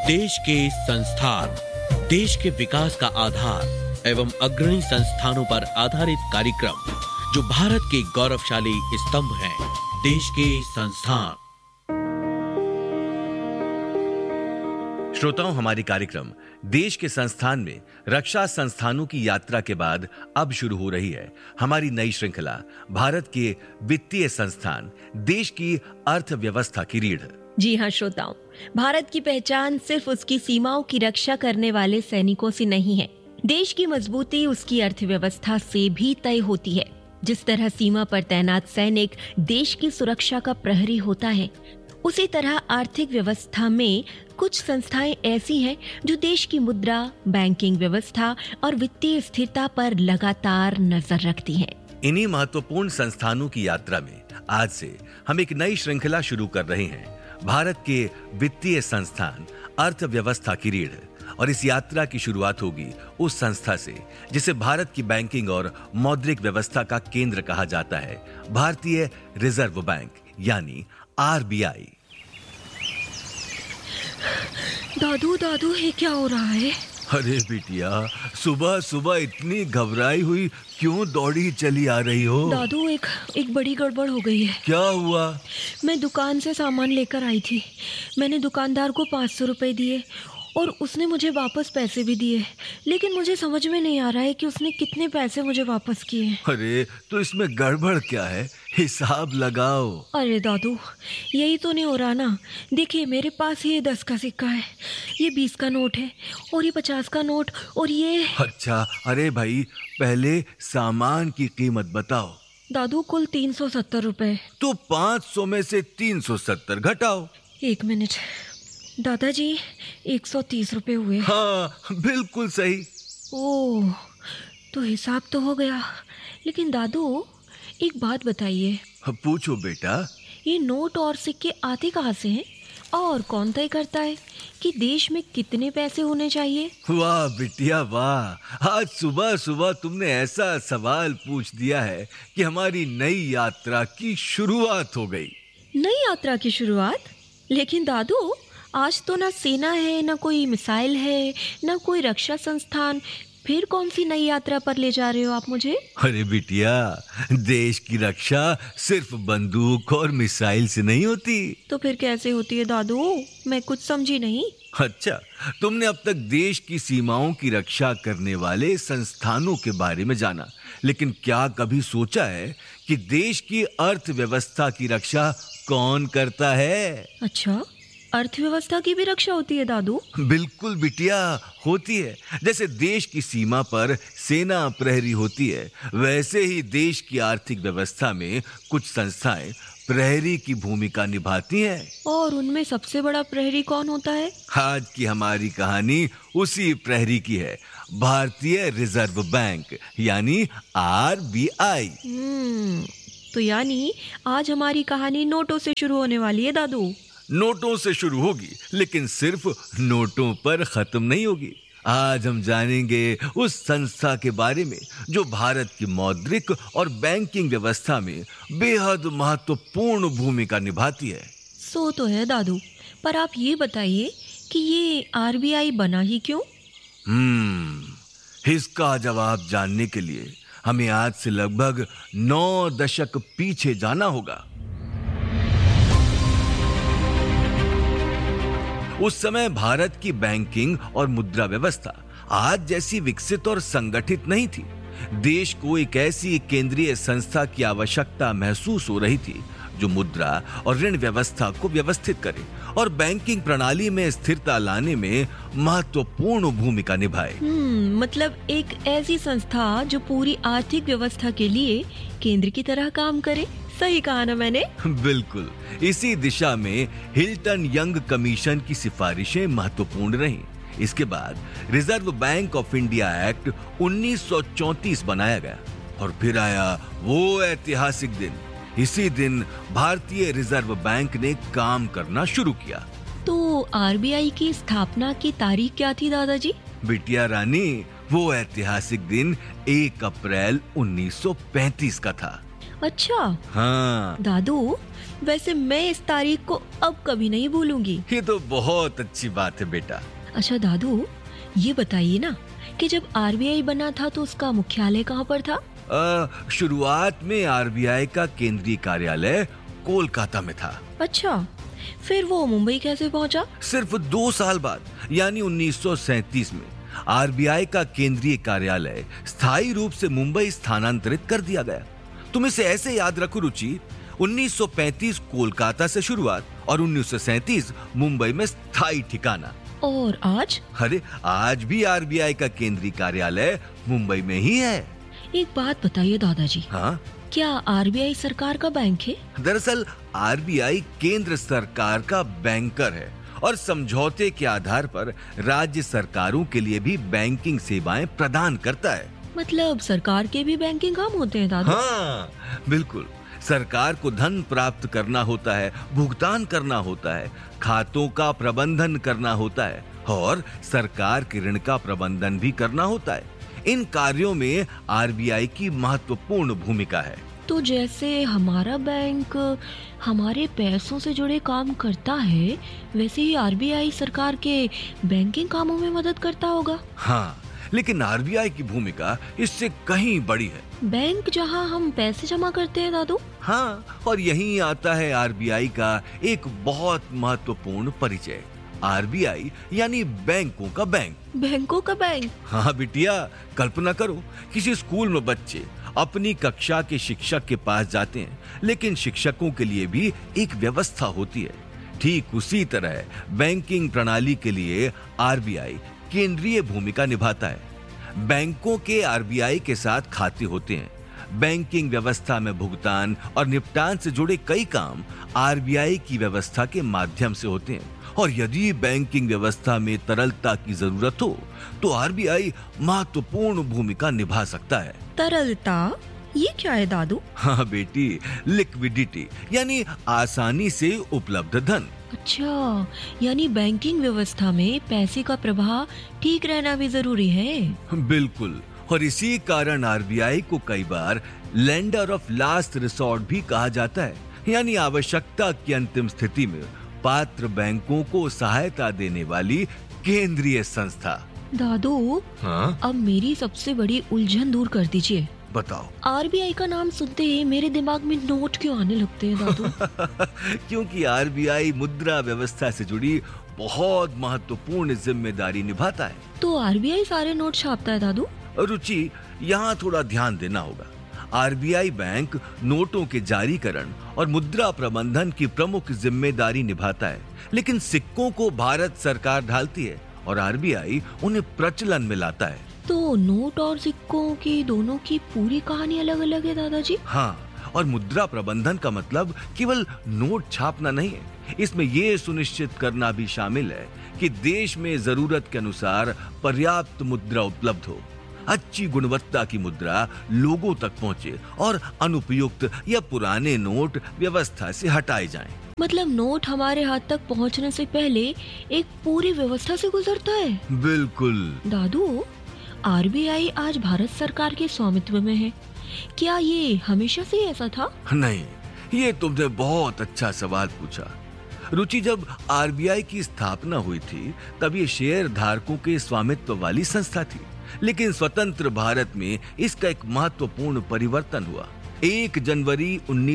देश के संस्थान, देश के विकास का आधार एवं अग्रणी संस्थानों पर आधारित कार्यक्रम जो भारत के गौरवशाली स्तंभ हैं, देश के संस्थान। श्रोताओं, हमारी कार्यक्रम देश के संस्थान में रक्षा संस्थानों की यात्रा के बाद अब शुरू हो रही है हमारी नई श्रृंखला भारत के वित्तीय संस्थान, देश की अर्थव्यवस्था की रीढ़। जी हाँ श्रोताओं, भारत की पहचान सिर्फ उसकी सीमाओं की रक्षा करने वाले सैनिकों से नहीं है। देश की मजबूती उसकी अर्थव्यवस्था से भी तय होती है। जिस तरह सीमा पर तैनात सैनिक देश की सुरक्षा का प्रहरी होता है, उसी तरह आर्थिक व्यवस्था में कुछ संस्थाएं ऐसी हैं जो देश की मुद्रा, बैंकिंग व्यवस्था और वित्तीय स्थिरता पर लगातार नजर रखती हैं। इन्हीं महत्वपूर्ण संस्थानों की यात्रा में आज से हम एक नई श्रृंखला शुरू कर रहे हैं, भारत के वित्तीय संस्थान, अर्थव्यवस्था की रीढ़। और इस यात्रा की शुरुआत होगी उस संस्था से जिसे भारत की बैंकिंग और मौद्रिक व्यवस्था का केंद्र कहा जाता है, भारतीय रिजर्व बैंक यानी आरबीआई। दादू ये क्या हो रहा है? अरे बिटिया, सुबह सुबह इतनी घबराई हुई क्यों दौड़ी चली आ रही हो? दादू, एक बड़ी गड़बड़ हो गई है। क्या हुआ? मैं दुकान से सामान लेकर आई थी। मैंने दुकानदार को 500 रुपए दिए और उसने मुझे वापस पैसे भी दिए, लेकिन मुझे समझ में नहीं आ रहा है कि उसने कितने पैसे मुझे वापस किए। अरे तो इसमें गड़बड़ क्या है? हिसाब लगाओ। अरे दादू, यही तो नहीं हो रहा ना। देखिए, मेरे पास ये 10 का सिक्का है, ये 20 का नोट है और ये 50 का नोट और ये। अच्छा, अरे भाई, पहले सामान की कीमत बताओ। दादू, कुल 370 रुपए। तो 500 में से 370 घटाओ। 1 मिनट दादाजी, 130 रुपए हुए। हाँ, बिल्कुल सही। ओह, तो हिसाब तो हो गया। लेकिन दादू, एक बात बताइए। पूछो बेटा। ये नोट और सिक्के आते कहाँ से हैं और कौन तय करता है कि देश में कितने पैसे होने चाहिए? वाह बिटिया वाह, आज सुबह सुबह तुमने ऐसा सवाल पूछ दिया है कि हमारी नई यात्रा की शुरुआत हो गई। नई यात्रा की शुरुआत? लेकिन दादू, आज तो ना सेना है, ना कोई मिसाइल है, ना कोई रक्षा संस्थान। फिर कौन सी नई यात्रा पर ले जा रहे हो आप मुझे? अरे बिटिया, देश की रक्षा सिर्फ बंदूक और मिसाइल से नहीं होती। तो फिर कैसे होती है दादू? मैं कुछ समझी नहीं। अच्छा, तुमने अब तक देश की सीमाओं की रक्षा करने वाले संस्थानों के बारे में जाना, लेकिन क्या कभी सोचा है कि देश की अर्थव्यवस्था की रक्षा कौन करता है? अच्छा, अर्थव्यवस्था की भी रक्षा होती है दादू? बिल्कुल बिटिया, होती है। जैसे देश की सीमा पर सेना प्रहरी होती है, वैसे ही देश की आर्थिक व्यवस्था में कुछ संस्थाएं प्रहरी की भूमिका निभाती हैं। और उनमें सबसे बड़ा प्रहरी कौन होता है? आज की हमारी कहानी उसी प्रहरी की है, भारतीय रिजर्व बैंक यानी आरबीआई। तो यानी आज हमारी कहानी नोटों से शुरू होने वाली है दादू? नोटों से शुरू होगी, लेकिन सिर्फ नोटों पर खत्म नहीं होगी। आज हम जानेंगे उस संस्था के बारे में जो भारत की मौद्रिक और बैंकिंग व्यवस्था में बेहद महत्वपूर्ण भूमिका निभाती है। सो तो है दादू, पर आप ये बताइए कि ये आरबीआई बना ही क्यों? इसका जवाब जानने के लिए हमें आज से लगभग 9 दशक पीछे जाना होगा। उस समय भारत की बैंकिंग और मुद्रा व्यवस्था आज जैसी विकसित और संगठित नहीं थी। देश को एक ऐसी केंद्रीय संस्था की आवश्यकता महसूस हो रही थी जो मुद्रा और ऋण व्यवस्था को व्यवस्थित करे और बैंकिंग प्रणाली में स्थिरता लाने में महत्वपूर्ण भूमिका निभाए। मतलब एक ऐसी संस्था जो पूरी आर्थिक व्यवस्था के लिए केंद्र की तरह काम करे। सही कहा ना मैंने? बिल्कुल। इसी दिशा में हिल्टन यंग कमीशन की सिफारिशें महत्वपूर्ण रहीं। इसके बाद reserve bank of India act 1934 बनाया गया और फिर आया वो ऐतिहासिक दिन। इसी दिन भारतीय रिजर्व बैंक ने काम करना शुरू किया। तो आरबीआई की स्थापना की तारीख क्या थी दादाजी? बिटिया रानी, वो ऐतिहासिक दिन 1 अप्रैल 1935 का था। अच्छा। हाँ दादू, वैसे मैं इस तारीख को अब कभी नहीं भूलूंगी। ये तो बहुत अच्छी बात है बेटा। अच्छा दादू, ये बताइए ना कि जब आरबीआई बना था तो उसका मुख्यालय कहाँ पर था? शुरुआत में आरबीआई का केंद्रीय कार्यालय कोलकाता में था। अच्छा, फिर वो मुंबई कैसे पहुंचा? सिर्फ 2 साल बाद यानी 1937 में आरबीआई का केंद्रीय कार्यालय स्थायी रूप से मुंबई स्थानांतरित कर दिया गया। तुम इसे ऐसे याद रखो रुचि, 1935 कोलकाता से शुरुआत और 1937 मुंबई में स्थायी ठिकाना। और आज? अरे आज भी आरबीआई का केंद्रीय कार्यालय मुंबई में ही है। एक बात बताइए दादाजी, हाँ, क्या आरबीआई सरकार का बैंक है? दरअसल आरबीआई केंद्र सरकार का बैंकर है और समझौते के आधार पर राज्य सरकारों के लिए भी बैंकिंग सेवाएं प्रदान करता है। मतलब सरकार के भी बैंकिंग काम होते हैं दादा? हाँ बिल्कुल, सरकार को धन प्राप्त करना होता है, भुगतान करना होता है, खातों का प्रबंधन करना होता है और सरकार के ऋण का प्रबंधन भी करना होता है। इन कार्यों में आरबीआई की महत्वपूर्ण भूमिका है। तो जैसे हमारा बैंक हमारे पैसों से जुड़े काम करता है, वैसे ही आरबीआई सरकार के बैंकिंग कामों में मदद करता होगा। हाँ, लेकिन आरबीआई की भूमिका इससे कहीं बड़ी है। बैंक जहां हम पैसे जमा करते हैं दादू? हाँ, और यहीं आता है आरबीआई का एक बहुत महत्वपूर्ण परिचय। आरबीआई यानी बैंकों का बैंक। बैंकों का बैंक? हाँ बिटिया, कल्पना करो किसी स्कूल में बच्चे अपनी कक्षा के शिक्षक के पास जाते हैं, लेकिन शिक्षकों के लिए भी एक व्यवस्था होती है। ठीक उसी तरह बैंकिंग प्रणाली के लिए आरबीआई केंद्रीय भूमिका निभाता है। बैंकों के आरबीआई के साथ खाते होते हैं। बैंकिंग व्यवस्था में भुगतान और निपटान से जुड़े कई काम आरबीआई की व्यवस्था के माध्यम से होते हैं। और यदि बैंकिंग व्यवस्था में तरलता की जरूरत हो तो आरबीआई महत्वपूर्ण भूमिका निभा सकता है। तरलता? ये क्या है दादू? हाँ बेटी, लिक्विडिटी यानी आसानी से उपलब्ध धन। अच्छा, यानी बैंकिंग व्यवस्था में पैसे का प्रवाह ठीक रहना भी जरूरी है। बिल्कुल, और इसी कारण आरबीआई को कई बार लेंडर ऑफ लास्ट रिसोर्ट भी कहा जाता है, यानी आवश्यकता की अंतिम स्थिति में पात्र बैंकों को सहायता देने वाली केंद्रीय संस्था। दादू, हाँ? अब मेरी सबसे बड़ी उलझन दूर कर दीजिए। बताओ। आरबीआई का नाम सुनते ही मेरे दिमाग में नोट क्यों आने लगते हैं दादू? क्योंकि आरबीआई मुद्रा व्यवस्था से जुड़ी बहुत महत्वपूर्ण जिम्मेदारी निभाता है। तो आरबीआई सारे नोट छापता है दादू? रुचि, यहाँ थोड़ा ध्यान देना होगा। आरबीआई बैंक नोटों के जारीकरण और मुद्रा प्रबंधन की प्रमुख जिम्मेदारी निभाता है, लेकिन सिक्कों को भारत सरकार ढालती है और आरबीआई उन्हें प्रचलन में लाता है। तो नोट और सिक्कों की दोनों की पूरी कहानी अलग अलग है दादाजी? हाँ, और मुद्रा प्रबंधन का मतलब केवल नोट छापना नहीं है, इसमें यह सुनिश्चित करना भी शामिल है कि देश में जरूरत के अनुसार पर्याप्त मुद्रा उपलब्ध हो, अच्छी गुणवत्ता की मुद्रा लोगों तक पहुंचे और अनुपयुक्त या पुराने नोट व्यवस्था से हटाए जाएं। मतलब नोट हमारे हाथ तक पहुंचने से पहले एक पूरी व्यवस्था से गुजरता है। बिल्कुल। दादू, आरबीआई आज भारत सरकार के स्वामित्व में है, क्या ये हमेशा से ऐसा था? नहीं, ये तुमने बहुत अच्छा सवाल पूछा। रुचि, जब आरबीआई की स्थापना हुई थी तब ये शेयर धारकों के स्वामित्व वाली संस्था थी, लेकिन स्वतंत्र भारत में इसका एक महत्वपूर्ण परिवर्तन हुआ। 1 जनवरी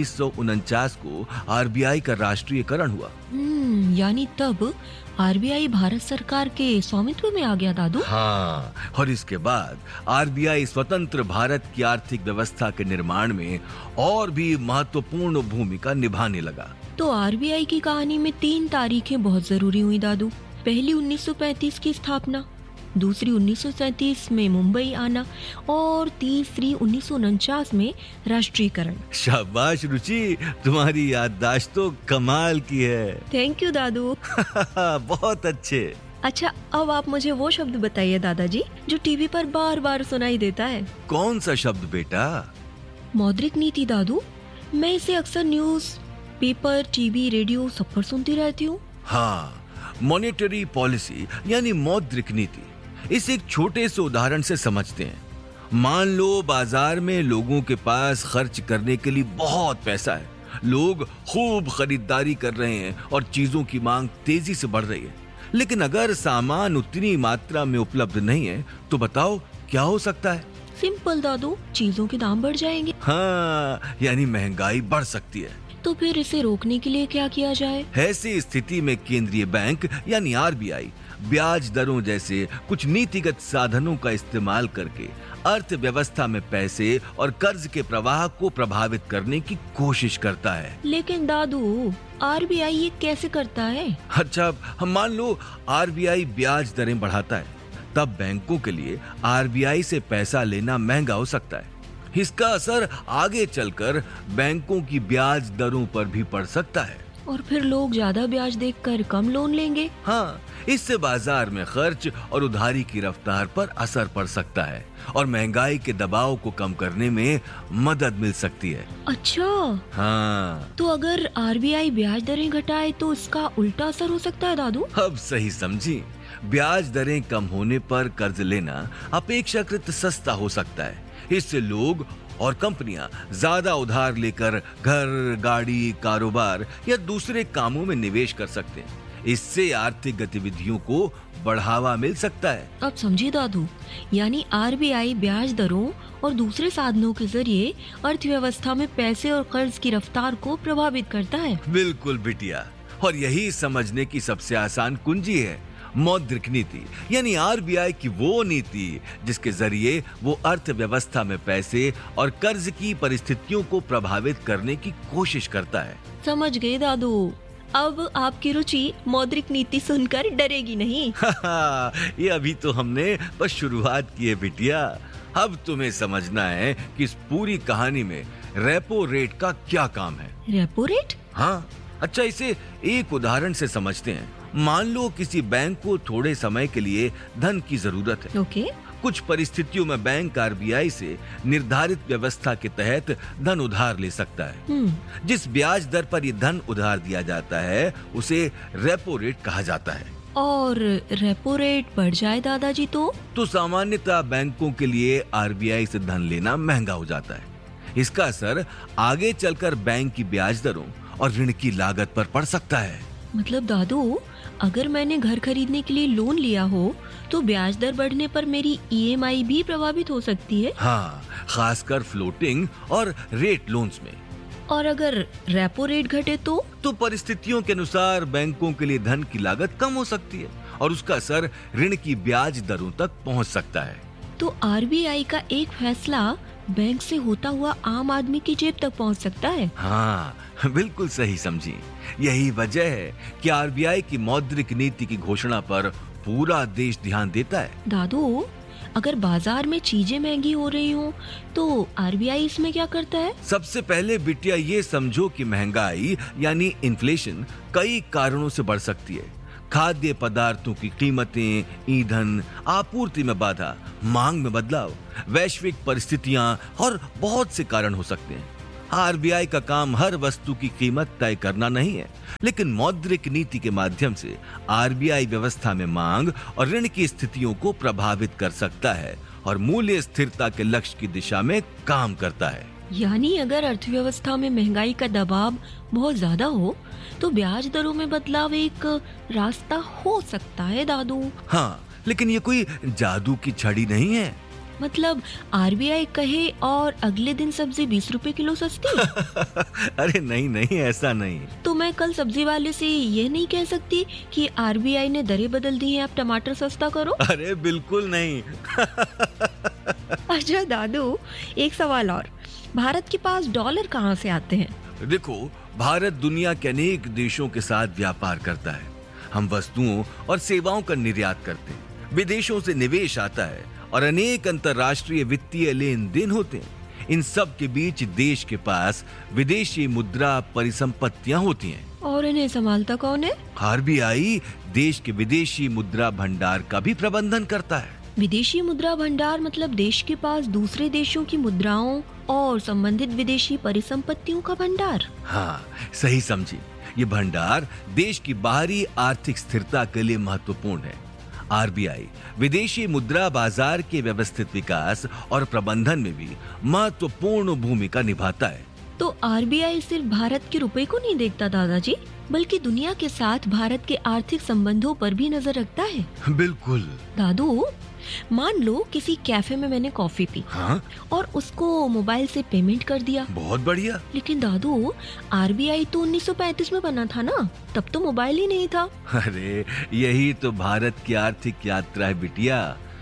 1949 को आरबीआई का राष्ट्रीयकरण हुआ। यानी तब आरबीआई भारत सरकार के स्वामित्व में आ गया दादू? हाँ, और इसके बाद आरबीआई स्वतंत्र भारत की आर्थिक व्यवस्था के निर्माण में और भी महत्वपूर्ण भूमिका निभाने लगा। तो आरबीआई की कहानी में 3 तारीखें बहुत जरूरी हुई दादू। पहली 1935 की स्थापना, दूसरी 1937 में मुंबई आना और तीसरी 1949 में राष्ट्रीयकरण। शाबाश रुचि, तुम्हारी याददाश्त तो कमाल की है। थैंक यू दादू। बहुत अच्छे। अच्छा, अब आप मुझे वो शब्द बताइए दादाजी जो टीवी पर बार बार सुनाई देता है। कौन सा शब्द बेटा? मौद्रिक नीति दादू। मैं इसे अक्सर न्यूज पेपर, टीवी, रेडियो सब पर सुनती रहती हूँ। हाँ, मॉनेटरी पॉलिसी यानी मौद्रिक नीति। इसे एक छोटे से उदाहरण से समझते हैं। मान लो बाजार में लोगों के पास खर्च करने के लिए बहुत पैसा है, लोग खूब खरीदारी कर रहे हैं और चीजों की मांग तेजी से बढ़ रही है। लेकिन अगर सामान उतनी मात्रा में उपलब्ध नहीं है तो बताओ क्या हो सकता है? सिंपल दादू, चीजों के दाम बढ़ जाएंगे। हाँ, यानी महंगाई बढ़ सकती है। तो फिर इसे रोकने के लिए क्या किया जाए? ऐसी स्थिति में केंद्रीय बैंक यानी आरबीआई ब्याज दरों जैसे कुछ नीतिगत साधनों का इस्तेमाल करके अर्थव्यवस्था में पैसे और कर्ज के प्रवाह को प्रभावित करने की कोशिश करता है। लेकिन दादू, आरबीआई ये कैसे करता है? अच्छा, हम मान लो आरबीआई ब्याज दरें बढ़ाता है, तब बैंकों के लिए आरबीआई से पैसा लेना महंगा हो सकता है। इसका असर आगे चलकर बैंकों की ब्याज दरों पर भी पड़ सकता है। और फिर लोग ज्यादा ब्याज देखकर कम लोन लेंगे। हाँ, इससे बाजार में खर्च और उधारी की रफ्तार पर असर पड़ सकता है और महंगाई के दबाव को कम करने में मदद मिल सकती है। अच्छा, हाँ, तो अगर आरबीआई ब्याज दरें घटाए तो इसका उल्टा असर हो सकता है दादू? अब सही समझी। ब्याज दरें कम होने पर कर्ज लेना अपेक्षाकृत सस्ता हो सकता है। इससे लोग और कंपनियां ज्यादा उधार लेकर घर, गाड़ी, कारोबार या दूसरे कामों में निवेश कर सकते हैं। इससे आर्थिक गतिविधियों को बढ़ावा मिल सकता है। अब समझी दादू, यानी आरबीआई ब्याज दरों और दूसरे साधनों के जरिए अर्थव्यवस्था में पैसे और कर्ज की रफ्तार को प्रभावित करता है। बिल्कुल बिटिया, और यही समझने की सबसे आसान कुंजी है मौद्रिक नीति, यानी आरबीआई की वो नीति जिसके जरिए वो अर्थव्यवस्था में पैसे और कर्ज की परिस्थितियों को प्रभावित करने की कोशिश करता है। समझ गए दादू, अब आपकी रुचि मौद्रिक नीति सुनकर डरेगी नहीं। ये अभी तो हमने बस शुरुआत की है बिटिया। अब तुम्हें समझना है कि इस पूरी कहानी में रेपो रेट का क्या काम है। Repo rate? हाँ, अच्छा, इसे एक उदाहरण से समझते हैं। मान लो किसी बैंक को थोड़े समय के लिए धन की जरूरत है। ओके। कुछ परिस्थितियों में बैंक आरबीआई से निर्धारित व्यवस्था के तहत धन उधार ले सकता है। जिस ब्याज दर पर ये धन उधार दिया जाता है उसे रेपो रेट कहा जाता है। और रेपो रेट बढ़ जाए दादाजी तो सामान्यतः बैंकों के लिए आरबीआई से धन लेना महंगा हो जाता है। इसका असर आगे चलकर बैंक की ब्याज दरों और ऋण की लागत पर पड़ सकता है। मतलब दादू, अगर मैंने घर खरीदने के लिए लोन लिया हो तो ब्याज दर बढ़ने पर मेरी ईएमआई भी प्रभावित हो सकती है। हाँ, खासकर फ्लोटिंग और रेट लोन्स में। और अगर रेपो रेट घटे तो परिस्थितियों के अनुसार बैंकों के लिए धन की लागत कम हो सकती है और उसका असर ऋण की ब्याज दरों तक पहुंच सकता है। तो आरबीआई का एक फैसला बैंक से होता हुआ आम आदमी की जेब तक पहुंच सकता है। हाँ, बिल्कुल सही समझी। यही वजह है कि आरबीआई की मौद्रिक नीति की घोषणा पर पूरा देश ध्यान देता है। दादू, अगर बाजार में चीजें महंगी हो रही हो तो आरबीआई इसमें क्या करता है? सबसे पहले बिटिया ये समझो कि महंगाई यानी इन्फ्लेशन कई कारणों से बढ़ सकती है। खाद्य पदार्थों की कीमतें, ईंधन, आपूर्ति में बाधा, मांग में बदलाव, वैश्विक परिस्थितियां और बहुत से कारण हो सकते हैं। आरबीआई का काम हर वस्तु की कीमत तय करना नहीं है, लेकिन मौद्रिक नीति के माध्यम से आरबीआई व्यवस्था में मांग और ऋण की स्थितियों को प्रभावित कर सकता है और मूल्य स्थिरता के लक्ष्य की दिशा में काम करता है। यानी अगर अर्थव्यवस्था में महंगाई का दबाव बहुत ज्यादा हो तो ब्याज दरों में बदलाव एक रास्ता हो सकता है दादू। हाँ, लेकिन ये कोई जादू की छड़ी नहीं है। मतलब आरबीआई कहे और अगले दिन सब्जी 20 रुपए किलो सस्ती? अरे नहीं, ऐसा नहीं। तो मैं कल सब्जी वाले से ये नहीं कह सकती कि आरबीआई ने दरें बदल दी हैं, आप टमाटर सस्ता करो? अरे बिल्कुल नहीं। अच्छा दादू, एक सवाल और, भारत के पास डॉलर कहाँ से आते हैं? देखो, भारत दुनिया के अनेक देशों के साथ व्यापार करता है। हम वस्तुओं और सेवाओं का निर्यात करते हैं, विदेशों से निवेश आता है और अनेक अंतर्राष्ट्रीय वित्तीय लेन देन होते हैं। इन सब के बीच देश के पास विदेशी मुद्रा परिसंपत्तियां होती हैं। और इन्हें संभालता कौन है? आरबीआई देश के विदेशी मुद्रा भंडार का भी प्रबंधन करता है। विदेशी मुद्रा भंडार मतलब देश के पास दूसरे देशों की मुद्राओं और संबंधित विदेशी परिसंपत्तियों का भंडार। हाँ, सही समझी। ये भंडार देश की बाहरी आर्थिक स्थिरता के लिए महत्वपूर्ण है। आरबीआई विदेशी मुद्रा बाजार के व्यवस्थित विकास और प्रबंधन में भी महत्वपूर्ण भूमिका निभाता है। तो आरबीआई सिर्फ भारत के रुपए को नहीं देखता दादाजी, बल्कि दुनिया के साथ भारत के आर्थिक संबंधों पर भी नजर रखता है। बिल्कुल। दादू, मान लो किसी कैफे में मैंने कॉफी पी, हाँ? और उसको मोबाइल से पेमेंट कर दिया। बहुत बढ़िया। लेकिन दादू, आरबीआई तो 1935 में बना था ना, तब तो मोबाइल ही नहीं था। अरे यही तो भारत की आर्थिक यात्रा है बिटिया।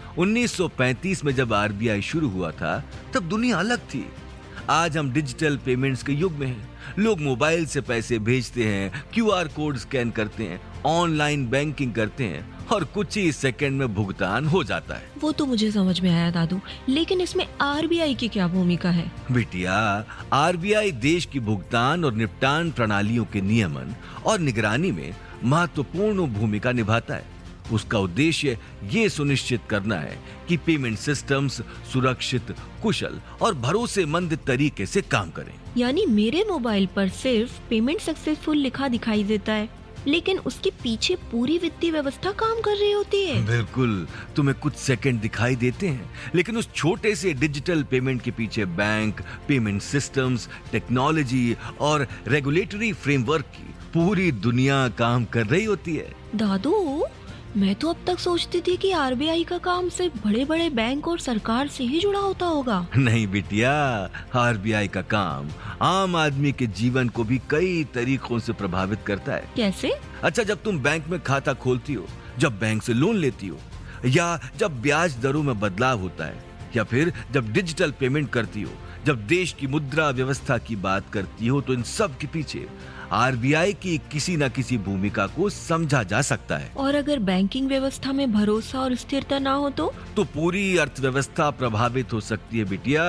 1935 में जब आरबीआई शुरू हुआ था तब दुनिया अलग थी। आज हम डिजिटल पेमेंट्स के युग में हैं। लोग मोबाइल से पैसे भेजते हैं, क्यूआर कोड स्कैन करते हैं, ऑनलाइन बैंकिंग करते हैं और कुछ ही सेकंड में भुगतान हो जाता है। वो तो मुझे समझ में आया दादू, लेकिन इसमें आरबीआई की क्या भूमिका है? बिटिया, आरबीआई देश की भुगतान और निपटान प्रणालियों के नियमन और निगरानी में महत्वपूर्ण भूमिका निभाता है। उसका उद्देश्य ये सुनिश्चित करना है कि पेमेंट सिस्टम्स सुरक्षित, कुशल और भरोसेमंद तरीके से काम करें। यानी मेरे मोबाइल पर सिर्फ पेमेंट सक्सेसफुल लिखा दिखाई देता है, लेकिन उसके पीछे पूरी वित्तीय व्यवस्था काम कर रही होती है। बिल्कुल, तुम्हें कुछ सेकंड दिखाई देते हैं, लेकिन उस छोटे से डिजिटल पेमेंट के पीछे बैंक, पेमेंट सिस्टम्स, टेक्नोलॉजी और रेगुलेटरी फ्रेमवर्क की पूरी दुनिया काम कर रही होती है। दादू, मैं तो अब तक सोचती थी कि आरबीआई का काम सिर्फ बड़े बड़े बैंक और सरकार से ही जुड़ा होता होगा। नहीं बिटिया, आरबीआई का काम आम आदमी के जीवन को भी कई तरीकों से प्रभावित करता है। कैसे? अच्छा, जब तुम बैंक में खाता खोलती हो, जब बैंक से लोन लेती हो, या जब ब्याज दरों में बदलाव होता है, या फिर जब डिजिटल पेमेंट करती हो, जब देश की मुद्रा व्यवस्था की बात करती हो, तो इन सब के पीछे आरबीआई की किसी न किसी भूमिका को समझा जा सकता है। और अगर बैंकिंग व्यवस्था में भरोसा और स्थिरता ना हो तो पूरी अर्थव्यवस्था प्रभावित हो सकती है बिटिया।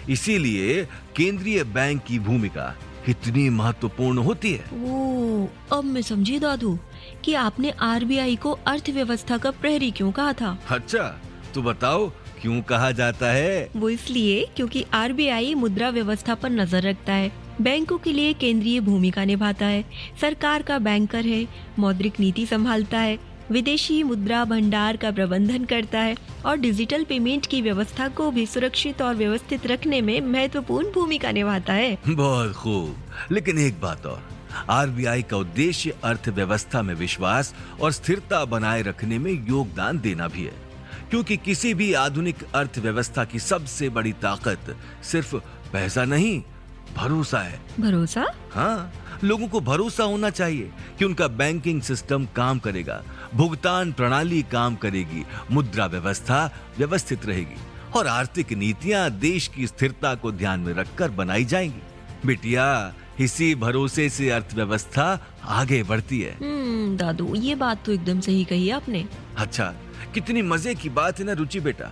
इसीलिए केंद्रीय बैंक की भूमिका इतनी महत्वपूर्ण होती है। ओ, अब मैं समझी दादू कि आपने आरबीआई को अर्थव्यवस्था का प्रहरी क्यों कहा था। अच्छा, तो बताओ क्यों कहा जाता है? वो इसलिए क्योंकि आरबीआई मुद्रा व्यवस्था पर नजर रखता है, बैंकों के लिए केंद्रीय भूमिका निभाता है, सरकार का बैंकर है, मौद्रिक नीति संभालता है, विदेशी मुद्रा भंडार का प्रबंधन करता है और डिजिटल पेमेंट की व्यवस्था को भी सुरक्षित और व्यवस्थित रखने में महत्वपूर्ण भूमिका निभाता है। बहुत खूब, लेकिन एक बात और, आरबीआई का उद्देश्य अर्थव्यवस्था में विश्वास और स्थिरता बनाए रखने में योगदान देना भी है, क्योंकि किसी भी आधुनिक अर्थव्यवस्था की सबसे बड़ी ताकत सिर्फ पैसा नहीं, भरोसा है। भरोसा? हाँ, लोगों को भरोसा होना चाहिए कि उनका बैंकिंग सिस्टम काम करेगा, भुगतान प्रणाली काम करेगी, मुद्रा व्यवस्था व्यवस्थित रहेगी और आर्थिक नीतियां देश की स्थिरता को ध्यान में रखकर बनाई जाएंगी। बिटिया, इसी भरोसे से अर्थव्यवस्था आगे बढ़ती है। दादू, ये बात तो एकदम सही कही आपने। अच्छा, कितनी मजे की बात है ना रुचि बेटा।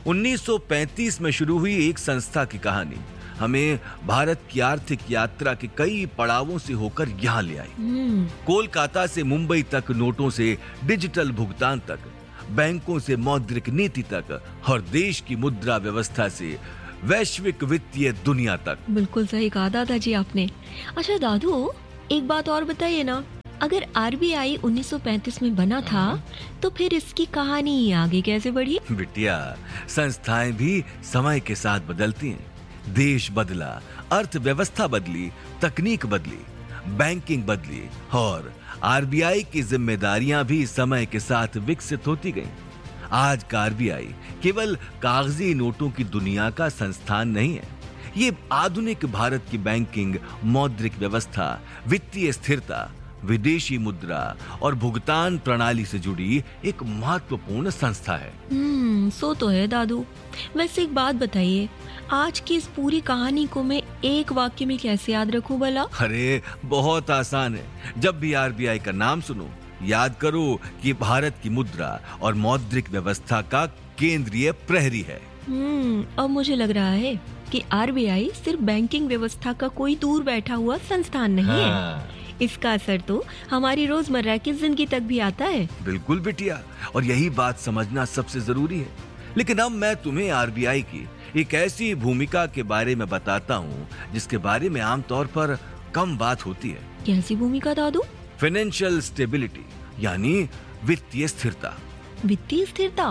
1935 में शुरू हुई एक संस्था की कहानी हमें भारत की आर्थिक यात्रा के कई पड़ावों से होकर यहाँ ले आई। कोलकाता से मुंबई तक, नोटों से डिजिटल भुगतान तक, बैंकों से मौद्रिक नीति तक और देश की मुद्रा व्यवस्था से वैश्विक वित्तीय दुनिया तक। बिल्कुल सही कहा दादाजी आपने। अच्छा दादू, एक बात और बताइए ना, अगर आरबीआई 1935 में बना था तो फिर इसकी कहानी आगे कैसे बढ़ी? बिटिया, संस्थाएं भी समय के साथ बदलती हैं। देश बदला, अर्थव्यवस्था बदली, तकनीक बदली, बैंकिंग बदली और आरबीआई की जिम्मेदारियां भी समय के साथ विकसित होती गईं। आज का आरबीआई केवल कागजी नोटों की दुनिया का संस्थान नहीं है। ये आधुनिक भारत की बैंकिंग, मौद्रिक व्यवस्था, वित्तीय स्थिरता, विदेशी मुद्रा और भुगतान प्रणाली से जुड़ी एक महत्वपूर्ण संस्था है। सो तो है दादू। वैसे एक बात बताइए, आज की इस पूरी कहानी को मैं एक वाक्य में कैसे याद रखूं भला? अरे बहुत आसान है। जब भी आरबीआई का नाम सुनो, याद करो कि भारत की मुद्रा और मौद्रिक व्यवस्था का केंद्रीय प्रहरी है। अब मुझे लग रहा है कि आरबीआई सिर्फ बैंकिंग व्यवस्था का कोई दूर बैठा हुआ संस्थान नहीं है। इसका असर तो हमारी रोजमर्रा की जिंदगी तक भी आता है। बिल्कुल बिटिया, और यही बात समझना सबसे जरूरी है। लेकिन अब मैं तुम्हें आरबीआई की एक ऐसी भूमिका के बारे में बताता हूँ जिसके बारे में आमतौर पर कम बात होती है। कैसी भूमिका दादू? फाइनेंशियल स्टेबिलिटी, यानी वित्तीय स्थिरता। वित्तीय स्थिरता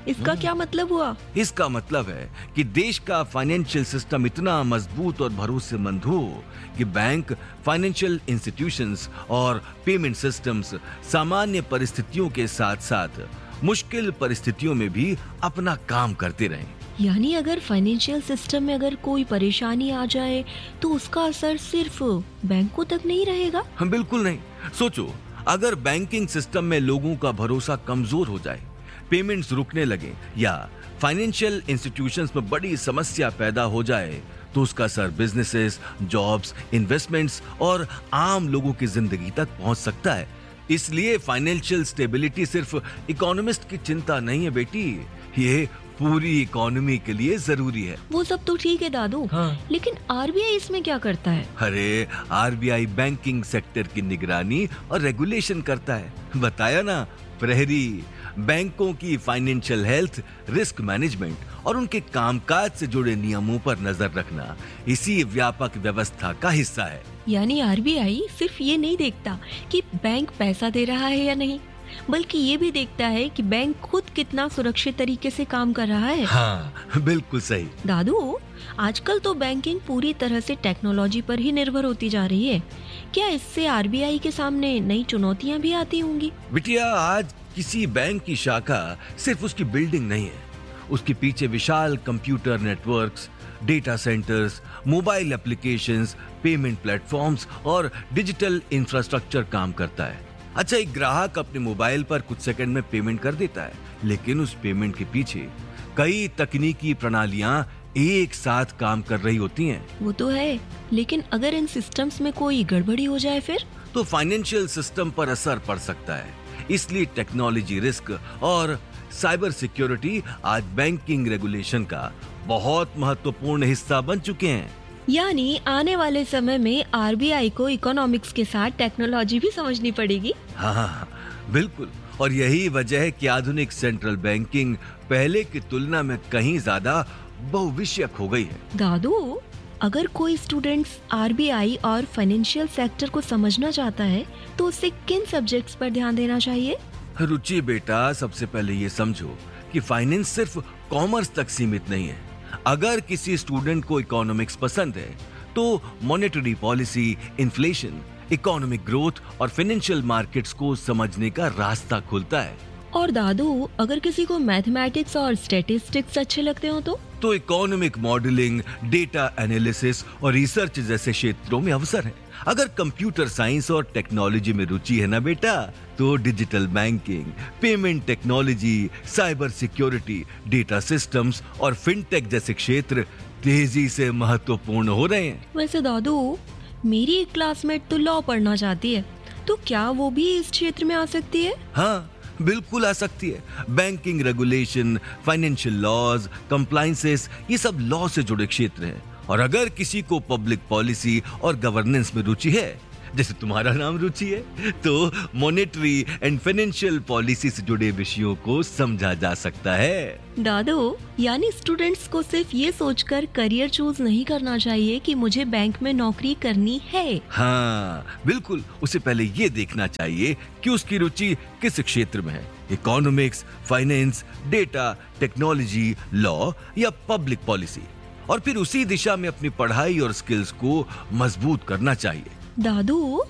इसका क्या मतलब हुआ? इसका मतलब है कि देश का फाइनेंशियल सिस्टम इतना मजबूत और भरोसेमंद हो कि बैंक, फाइनेंशियल इंस्टीट्यूशंस और पेमेंट सिस्टम्स सामान्य परिस्थितियों के साथ साथ मुश्किल परिस्थितियों में भी अपना काम करते रहें। यानी अगर फाइनेंशियल सिस्टम में अगर कोई परेशानी आ जाए तो उसका असर सिर्फ बैंकों तक नहीं रहेगा? हम बिल्कुल नहीं। सोचो, अगर बैंकिंग सिस्टम में लोगों का भरोसा कमजोर हो जाए, पेमेंट्स रुकने लगे या फाइनेंशियल इंस्टीट्यूशंस में बड़ी समस्या पैदा हो जाए तो उसका असर बिजनेसेस, जॉब्स, इन्वेस्टमेंट्स और आम लोगों की जिंदगी तक पहुंच सकता है। इसलिए फाइनेंशियल स्टेबिलिटी सिर्फ इकोनॉमिस्ट की चिंता नहीं है बेटी, ये पूरी इकोनॉमी के लिए जरूरी है। वो सब तो ठीक है दादू, लेकिन आरबीआई इसमें क्या करता है? अरे आरबीआई बैंकिंग सेक्टर की निगरानी और रेगुलेशन करता है। बताया ना प्रहरी, बैंकों की फाइनेंशियल हेल्थ, रिस्क मैनेजमेंट और उनके कामकाज से जुड़े नियमों पर नजर रखना इसी व्यापक व्यवस्था का हिस्सा है। यानी आरबीआई सिर्फ ये नहीं देखता कि बैंक पैसा दे रहा है या नहीं, बल्कि ये भी देखता है कि बैंक खुद कितना सुरक्षित तरीके से काम कर रहा है। हाँ, बिल्कुल सही। दादू, आजकल तो बैंकिंग पूरी तरह से टेक्नोलॉजी पर ही निर्भर होती जा रही है। क्या इससे आरबीआई के सामने नई चुनौतियां भी आती होंगी? बिटिया, आज किसी बैंक की शाखा सिर्फ उसकी बिल्डिंग नहीं है, उसके पीछे विशाल computer networks, data centres, mobile applications, payment platforms और डिजिटल इंफ्रास्ट्रक्चर काम करता है। अच्छा, एक ग्राहक अपने मोबाइल पर कुछ सेकंड में पेमेंट कर देता है, लेकिन उस पेमेंट के पीछे कई तकनीकी प्रणालियां एक साथ काम कर रही होती हैं। वो तो है, लेकिन अगर इन सिस्टम्स में कोई गड़बड़ी हो जाए फिर? तो फाइनेंशियल सिस्टम पर असर पड़ सकता है। इसलिए टेक्नोलॉजी रिस्क और साइबर सिक्योरिटी आज बैंकिंग रेगुलेशन का बहुत महत्वपूर्ण हिस्सा बन चुके हैं। यानी आने वाले समय में आरबीआई को इकोनॉमिक्स के साथ टेक्नोलॉजी भी समझनी पड़ेगी। हाँ, बिल्कुल। और यही वजह है कि आधुनिक सेंट्रल बैंकिंग पहले की तुलना में कहीं ज्यादा बहुविषयक हो गई है। दादू, अगर कोई स्टूडेंट्स आरबीआई और फाइनेंशियल सेक्टर को समझना चाहता है तो उसे किन सब्जेक्ट्स पर ध्यान देना चाहिए? रुचि बेटा, सबसे पहले ये समझो कि फाइनेंस सिर्फ कॉमर्स तक सीमित नहीं है। अगर किसी स्टूडेंट को इकोनॉमिक्स पसंद है तो monetary policy, inflation, economic growth और फाइनेंशियल मार्केट्स को समझने का रास्ता खुलता है। और दादू, अगर किसी को मैथमेटिक्स और स्टैटिस्टिक्स अच्छे लगते हो तो इकोनॉमिक मॉडलिंग, डेटा एनालिसिस और रिसर्च जैसे क्षेत्रों में अवसर है। अगर कंप्यूटर साइंस और टेक्नोलॉजी में रुचि है ना बेटा, तो digital banking, payment technology, cyber security, data systems और फिनटेक जैसे क्षेत्र तेजी से महत्वपूर्ण हो रहे हैं। वैसे दादू, मेरी एक क्लासमेट तो लॉ पढ़ना चाहती है, तो क्या वो भी इस क्षेत्र में आ सकती है? हाँ, बिल्कुल आ सकती है। Banking regulation, financial laws, compliances, ये सब लॉ से जुड़े क्षेत्र हैं। और अगर किसी को पब्लिक पॉलिसी और गवर्नेंस में रुचि है, जैसे तुम्हारा नाम रुचि है, तो मॉनेटरी एंड फाइनेंशियल पॉलिसी से जुड़े विषयों को समझा जा सकता है। दादू, यानी स्टूडेंट्स को सिर्फ ये सोचकर करियर चूज नहीं करना चाहिए कि मुझे बैंक में नौकरी करनी है। हाँ, बिल्कुल। उसे पहले ये देखना चाहिए कि उसकी रुचि किस क्षेत्र में है, economics, finance, data, technology, law या पब्लिक पॉलिसी, और फिर उसी दिशा में अपनी पढ़ाई और स्किल्स को मजबूत करना चाहिए। दादू,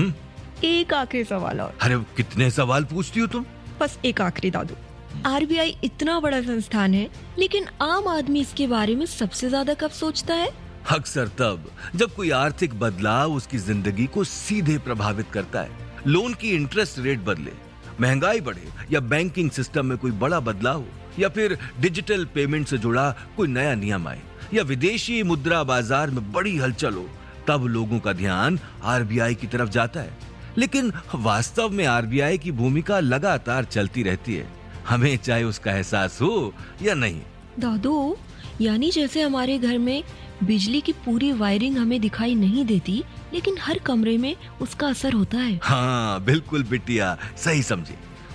एक आखिरी सवाल और। अरे, कितने सवाल पूछती हो तुम? बस एक आखिरी दादू। आरबीआई इतना बड़ा संस्थान है, लेकिन आम आदमी इसके बारे में सबसे ज्यादा कब सोचता है? अक्सर तब जब कोई आर्थिक बदलाव उसकी जिंदगी को सीधे प्रभावित करता है। लोन की इंटरेस्ट रेट बदले, महंगाई बढ़े या बैंकिंग सिस्टम में कोई बड़ा बदलाव हो, या फिर डिजिटल पेमेंट से जुड़ा कोई नया नियम आए, या विदेशी मुद्रा बाजार में बड़ी हलचल हो, तब लोगों का ध्यान आरबीआई की तरफ जाता है। लेकिन वास्तव में आरबीआई की भूमिका लगातार चलती रहती है, हमें चाहे उसका एहसास हो या नहीं। दादू, यानी जैसे हमारे घर में बिजली की पूरी वायरिंग हमें दिखाई नहीं देती, लेकिन हर कमरे में उसका असर होता है। हाँ, बिल्कुल बिटिया, सही समझे।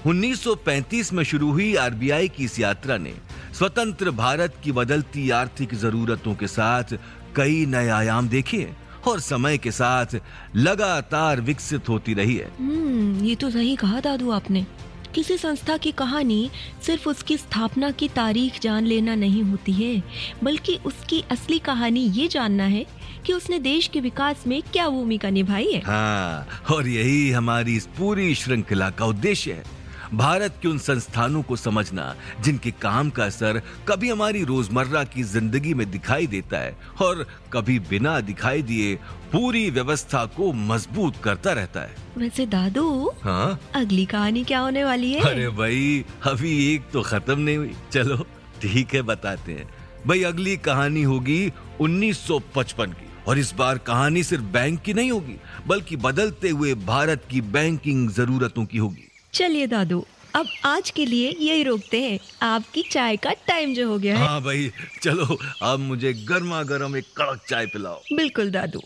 1935 में शुरू हुई आरबीआई की इस यात्रा ने स्वतंत्र भारत की बदलती आर्थिक जरूरतों के साथ कई नए आयाम देखे और समय के साथ लगातार विकसित होती रही है। ये तो सही कहा दादू आपने। किसी संस्था की कहानी सिर्फ उसकी स्थापना की तारीख जान लेना नहीं होती है, बल्कि उसकी असली कहानी ये जानना है कि उसने देश के विकास में क्या भूमिका निभाई है। हाँ, और यही हमारी इस पूरी श्रृंखला का उद्देश्य है। भारत के उन संस्थानों को समझना जिनके काम का असर कभी हमारी रोजमर्रा की जिंदगी में दिखाई देता है और कभी बिना दिखाई दिए पूरी व्यवस्था को मजबूत करता रहता है। वैसे दादू, हाँ? अगली कहानी क्या होने वाली है? अरे भाई, अभी एक तो खत्म नहीं हुई। चलो ठीक है, बताते हैं। भाई, अगली कहानी होगी 1955 की, और इस बार कहानी सिर्फ बैंक की नहीं होगी, बल्कि बदलते हुए भारत की बैंकिंग जरूरतों की होगी। चलिए दादू, अब आज के लिए यही रोकते हैं। आपकी चाय का टाइम जो हो गया है। हाँ भाई, चलो अब मुझे गर्मा गर्म एक कड़क चाय पिलाओ। बिल्कुल दादू।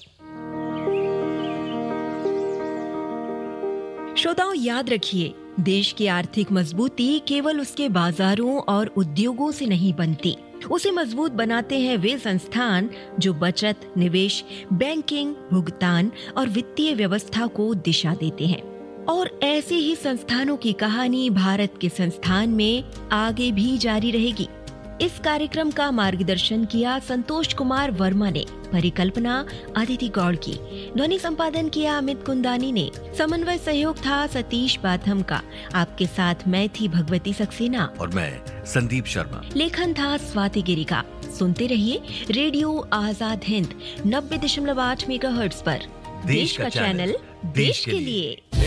श्रोताओं, याद रखिए, देश की आर्थिक मजबूती केवल उसके बाजारों और उद्योगों से नहीं बनती। उसे मजबूत बनाते हैं वे संस्थान जो बचत, निवेश, बैंकिंग, भुगतान और वित्तीय व्यवस्था को दिशा देते हैं। और ऐसे ही संस्थानों की कहानी भारत के संस्थान में आगे भी जारी रहेगी। इस कार्यक्रम का मार्गदर्शन किया संतोष कुमार वर्मा ने, परिकल्पना अदिति गौड़ की, ध्वनि संपादन किया अमित कुंदानी ने, समन्वय सहयोग था सतीश बाथम का। आपके साथ मैं थी भगवती सक्सेना और मैं संदीप शर्मा। लेखन था स्वाति गिरी का। सुनते रहिए रेडियो आजाद हिंद 90.8 मेगाहर्ट्ज पर। देश का चैनल, देश के लिए।